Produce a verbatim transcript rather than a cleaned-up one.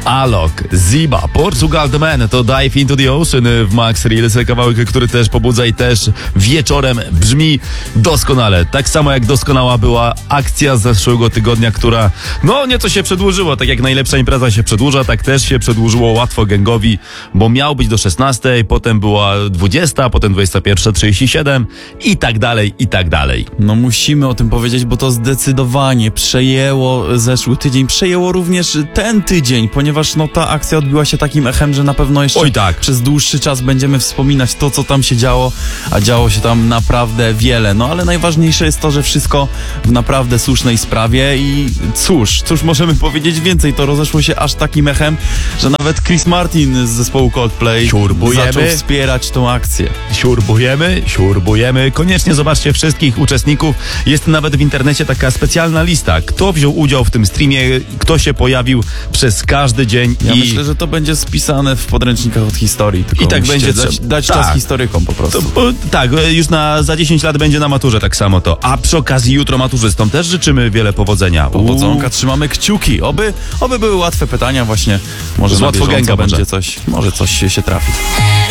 Alok, Ziba, Portugal The Man, to Dive Into The Ocean w Max Reels, kawałek, który też pobudza i też wieczorem brzmi doskonale. Tak samo jak doskonała była akcja z zeszłego tygodnia, która no nieco się przedłużyła, tak jak najlepsza impreza się przedłuża, tak też się przedłużyło łatwo gangowi, bo miał być do szesnastej, potem była dwudziesta, potem dwudziesta pierwsza trzydzieści siedem i tak dalej, i tak dalej. No musimy o tym powiedzieć, bo to zdecydowanie przejęło zeszły tydzień, przejęło również ten tydzień, ponieważ no ta akcja odbiła się takim echem, że na pewno jeszcze Oj, tak. przez dłuższy czas będziemy wspominać to, co tam się działo, a działo się tam naprawdę wiele. No ale najważniejsze jest to, że wszystko w naprawdę słusznej sprawie i cóż, cóż możemy powiedzieć więcej, to rozeszło się aż takim echem, że nawet Chris Martin z zespołu Coldplay Siurbujemy. zaczął wspierać tą akcję. Siurbujemy, siurbujemy. Koniecznie zobaczcie wszystkich uczestników. Jest nawet w internecie taka specjalna lista, kto wziął udział w tym streamie, kto się pojawił przez każdy dzień. Ja i myślę, że to będzie spisane w podręcznikach od historii. Tylko I tak musicie będzie dać, trze- dać tak. czas historykom po prostu. To, bo, tak, już na, za dziesięć lat będzie na maturze tak samo to. A przy okazji jutro maturzystom też życzymy wiele powodzenia. Powodzonka, trzymamy kciuki. Oby, oby były łatwe pytania właśnie. Może Z na łatwo bieżąco gęga będzie może. coś, może coś się, się trafi.